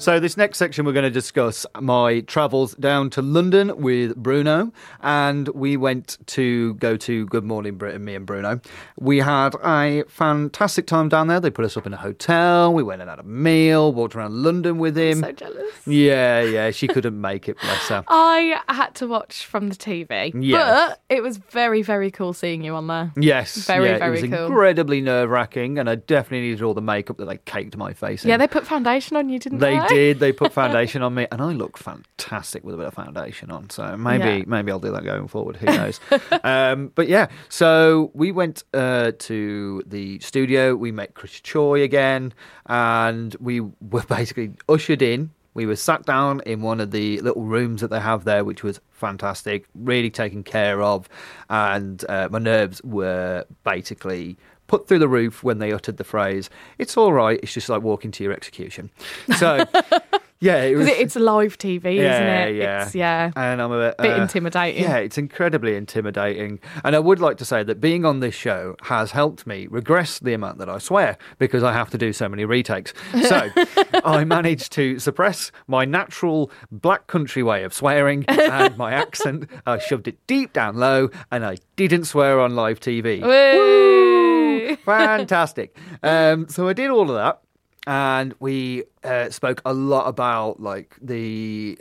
So this next section we're going to discuss my travels down to London with Bruno, and we went to go to Good Morning Britain, me and Bruno. We had a fantastic time down there. They put us up in a hotel, we went and had a meal, walked around London with him. I'm so jealous. Yeah, she couldn't make it, bless her. I had to watch from the TV, but it was very, very cool seeing you on there. Yes, very it was cool. Incredibly nerve-wracking, and I definitely needed all the makeup that they caked my face in. Yeah, they put foundation on you, didn't they? They did. They put foundation on me, and I look fantastic with a bit of foundation on. So maybe I'll do that going forward. Who knows? But yeah, so we went to the studio. We met Chris Choi again, and we were basically ushered in. We were sat down in one of the little rooms that they have there, which was fantastic, really taken care of, and my nerves were basically put through the roof when they uttered the phrase, "It's all right, it's just like walking to your execution." So, yeah. It's live TV, isn't it? Yeah. It's, and I'm a bit intimidating. Yeah, it's incredibly intimidating. And I would like to say that being on this show has helped me regress the amount that I swear, because I have to do so many retakes. So I managed to suppress my natural black country way of swearing and my accent. I shoved it deep down low, and I didn't swear on live TV. Woo! Fantastic. So I did all of that, and we spoke a lot about the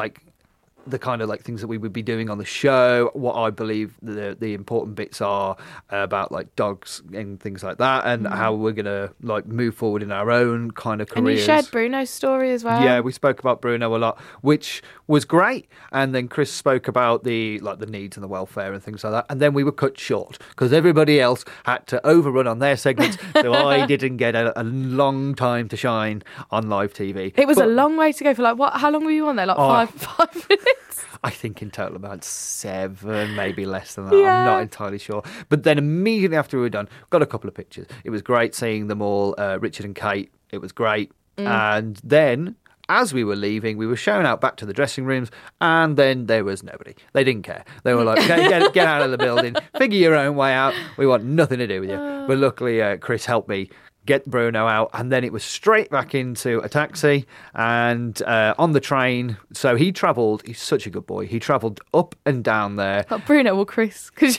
kind of things that we would be doing on the show, what I believe the important bits are about dogs and things like that, and how we're gonna move forward in our own kind of careers. And you shared Bruno's story as well. Yeah, we spoke about Bruno a lot, which was great. And then Chris spoke about the needs and the welfare and things like that. And then we were cut short because everybody else had to overrun on their segments, so I didn't get a long time to shine on live TV. It was a long way to go for what? How long were you on there? Five minutes? I think in total about 7, maybe less than that. Yeah. I'm not entirely sure. But then immediately after we were done, got a couple of pictures. It was great seeing them all, Richard and Kate. It was great. And then, as we were leaving, we were shown out back to the dressing rooms, and then there was nobody. They didn't care. They were like, get out of the building, figure your own way out. We want nothing to do with you. But luckily, Chris helped me get Bruno out, and then it was straight back into a taxi and on the train. So he travelled, he's such a good boy, he travelled up and down there. Bruno or Chris? Chris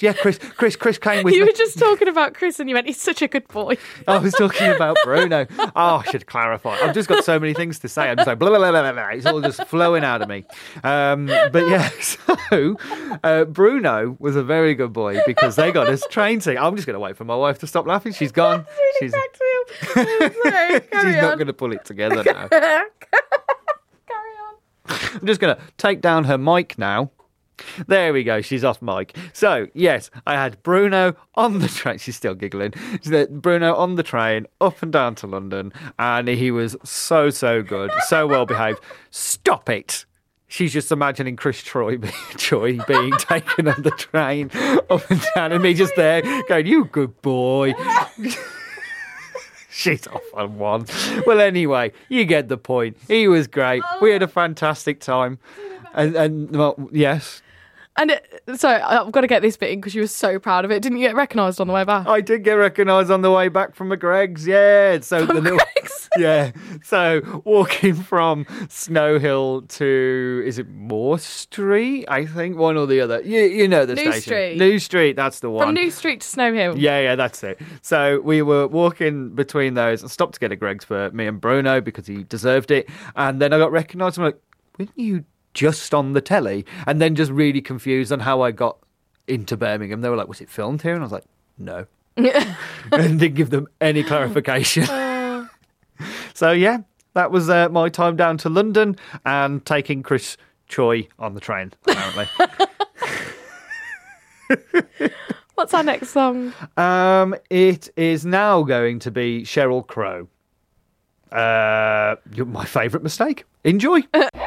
came with me. You were just talking about Chris and you went, he's such a good boy. I was talking about Bruno. Oh, I should clarify. I've just got so many things to say. I'm just like, blah, blah, blah, blah, blah. It's all just flowing out of me. But yeah, so Bruno was a very good boy because they got us train tickets. I'm just going to wait for my wife to stop laughing. She's gone. She's not going to pull it together now. Carry on. I'm just going to take down her mic now. There we go. She's off mic. So, yes, I had Bruno on the train. She's still giggling. Bruno on the train up and down to London, and he was so good, so well behaved. Stop it. She's just imagining Chris Choi being taken on the train up and down, and me just there going, "You good boy." She's off on one. Well, anyway, you get the point. He was great. We had a fantastic time. And well, yes. And sorry, I've got to get this bit in because you were so proud of it. Didn't you get recognised on the way back? I did get recognised on the way back from McGreg's, yeah. So Greggs? Yeah. So walking from Snow Hill to, is it Moore Street? I think one or the other. You know the New station. Street. New Street, that's the one. From New Street to Snow Hill. Yeah, that's it. So we were walking between those. I stopped to get a Greggs for me and Bruno because he deserved it. And then I got recognised. I'm like, weren't you just on the telly? And then just really confused on how I got into Birmingham. They were like, was it filmed here? And I was like, no. And didn't give them any clarification. So yeah, that was my time down to London and taking Chris Choi on the train, apparently. What's our next song? It is now going to be Sheryl Crow. My favourite mistake. Enjoy.